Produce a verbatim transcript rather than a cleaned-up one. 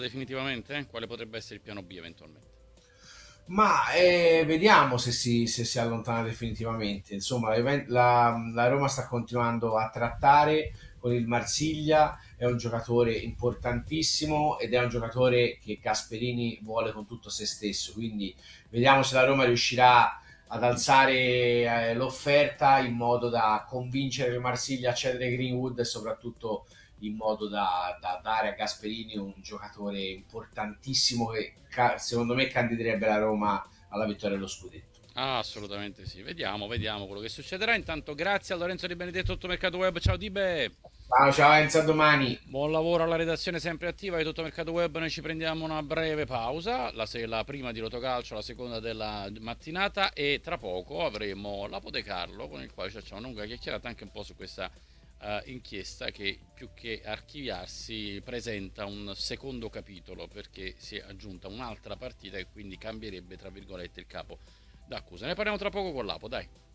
definitivamente? Quale potrebbe essere il piano B eventualmente? Ma eh, vediamo se si, se si allontana definitivamente. Insomma, la, Juven- la- la Roma sta continuando a trattare con il Marsiglia, è un giocatore importantissimo ed è un giocatore che Gasperini vuole con tutto se stesso. Quindi vediamo se la Roma riuscirà ad alzare eh, l'offerta in modo da convincere il Marsiglia a cedere Greenwood e soprattutto in modo da, da dare a Gasperini un giocatore importantissimo che ca- secondo me candiderebbe la Roma alla vittoria dello scudetto. Ah, assolutamente sì. Vediamo, vediamo quello che succederà. Intanto grazie a Lorenzo Di Benedetto, Tutto Mercato Web. Ciao Dibe! Ciao, ciao Enzo, a domani. Buon lavoro alla redazione sempre attiva di Tutto Mercato Web. Noi ci prendiamo una breve pausa, la, se- la prima di Rotocalcio, la seconda della mattinata e tra poco avremo l'Apo De Carlo con il quale ci facciamo una lunga chiacchierata anche un po' su questa eh, inchiesta che più che archiviarsi presenta un secondo capitolo perché si è aggiunta un'altra partita e quindi cambierebbe tra virgolette il capo d'accusa. Ne parliamo tra poco con l'Apo, dai.